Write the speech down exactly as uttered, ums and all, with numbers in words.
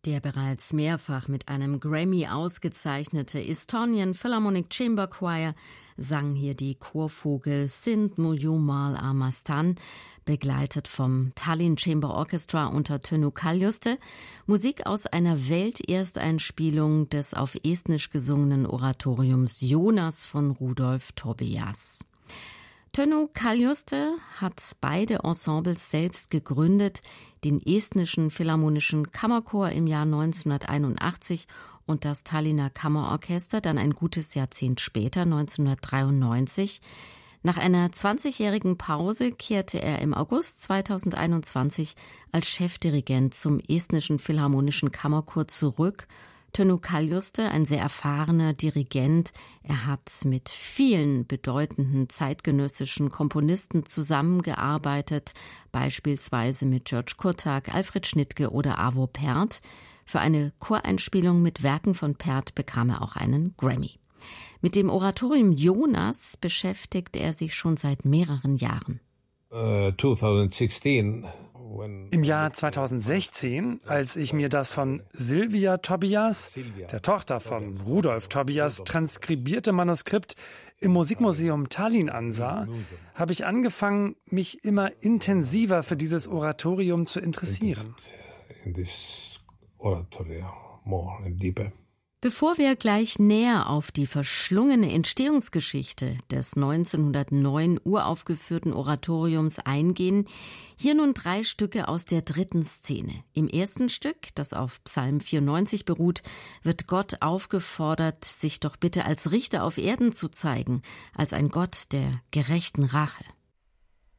Der bereits mehrfach mit einem Grammy ausgezeichnete Estonian Philharmonic Chamber Choir sang hier die Chorvogel Sind Mujumal Amastan, begleitet vom Tallinn Chamber Orchestra unter Tõnu Kaljuste, Musik aus einer Weltersteinspielung des auf Estnisch gesungenen Oratoriums Joonas von Rudolf Tobias. Tõnu Kaljuste hat beide Ensembles selbst gegründet, den Estnischen Philharmonischen Kammerchor im Jahr neunzehnhunderteinundachtzig und das Tallinner Kammerorchester dann ein gutes Jahrzehnt später, neunzehnhundertdreiundneunzig. Nach einer zwanzigjährigen Pause kehrte er im August zweitausendeinundzwanzig als Chefdirigent zum Estnischen Philharmonischen Kammerchor zurück. Tõnu Kaljuste, ein sehr erfahrener Dirigent. Er hat mit vielen bedeutenden zeitgenössischen Komponisten zusammengearbeitet, beispielsweise mit George Kurtak, Alfred Schnittke oder Arvo Pärt. Für eine Choreinspielung mit Werken von Pärt bekam er auch einen Grammy. Mit dem Oratorium Joonas beschäftigt er sich schon seit mehreren Jahren. Uh, zwanzig sechzehn Im Jahr zweitausendsechzehn, als ich mir das von Silvia Tobias, der Tochter von Rudolf Tobias, transkribierte Manuskript im Musikmuseum Tallinn ansah, habe ich angefangen, mich immer intensiver für dieses Oratorium zu interessieren. Bevor wir gleich näher auf die verschlungene Entstehungsgeschichte des neunzehnhundertneun uraufgeführten Oratoriums eingehen, hier nun drei Stücke aus der dritten Szene. Im ersten Stück, das auf Psalm vierundneunzig beruht, wird Gott aufgefordert, sich doch bitte als Richter auf Erden zu zeigen, als ein Gott der gerechten Rache.